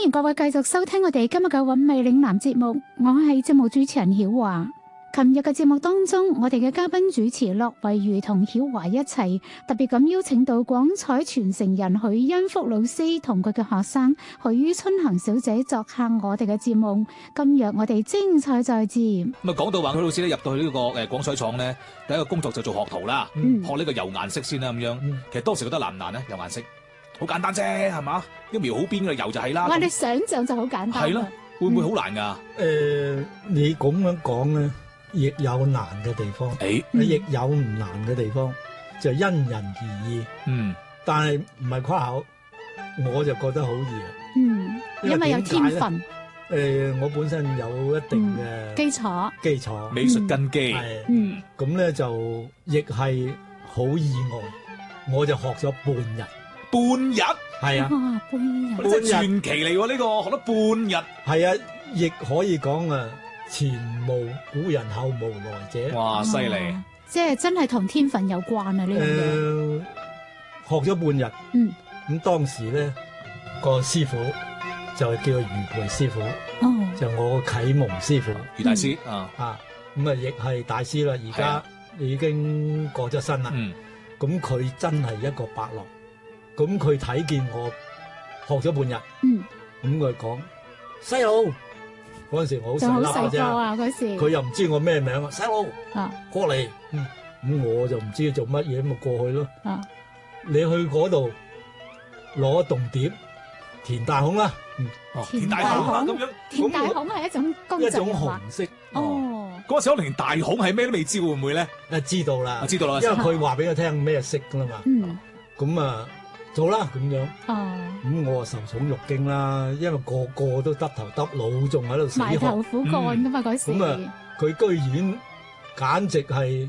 歡迎各位繼續收聽我哋今日嘅韻味嶺南節目，我係節目主持人曉華。琴日嘅節目當中，我哋嘅嘉賓主持駱惠如同曉華一齊，特別咁邀請到廣彩傳承人許恩福老師同佢嘅學生許春行小姐作客我哋嘅節目。今日我哋精彩再戰。 咁啊，講到話許老師咧入到去呢個廣彩廠咧，第一個工作就做學徒啦，學呢個油顏色先啦咁樣。其實當時覺得難唔難咧？油顏色好簡單啫，係嘛？一描好邊嘅油就係啦。 哇！你想象就好簡單。 係咯，會唔會好難噶？ 你咁樣講咧，亦有難嘅地方，亦有唔難嘅地方，就因人而異。但係唔係誇口，我就覺得好易。 因為有天分。 我本身有一定嘅基礎， 美術根基。 咁咧就亦係好意外，我就學咗半日。 半日係啊， 半日真係傳奇嚟喎！呢個學得半日係啊，亦可以講啊，前無古人後無來者。 哇，犀利！ 即係真係同天分有關啊！呢樣嘢學咗半日，咁當時咧個師傅就係叫余培師傅，就我啟蒙師傅余大師咁啊亦係大師啦，而家已經過咗身啦。咁佢真係一個伯樂。咁佢睇見我學咗半日，咁佢講細路，嗰陣時我好細粒嘅啫，佢又唔知我咩名啊，細路過嚟，咁我就唔知做乜嘢，咁咪過去咯。你去嗰度攞棟碟填大孔啦， 填大孔咁樣， 填大孔係一種工序， 一種紅色。 嗰時可能連大孔係咩都未知，會唔會咧？ 知道啦， 知道啦， 因為佢話俾我聽咩色噶啦嘛。咁啊。做啦咁樣，咁我啊受寵若驚啦，因為個個都耷頭耷腦，仲喺度死學， 埋頭苦幹噶嘛嗰時。 咁啊，佢居然簡直係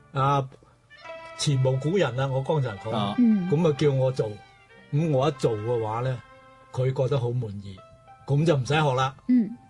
前無古人啦！我剛才講，咁啊叫我做，咁我一做嘅話咧，佢覺得好滿意，咁就唔使學啦。